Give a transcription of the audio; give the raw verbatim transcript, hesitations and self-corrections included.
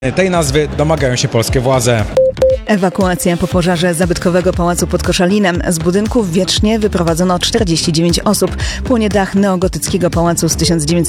Tej nazwy domagają się polskie władze. Ewakuacja po pożarze zabytkowego pałacu pod Koszalinem. Z budynków wiecznie wyprowadzono czterdzieści dziewięć osób. Płonie dach neogotyckiego pałacu z tysiąc dziewięćset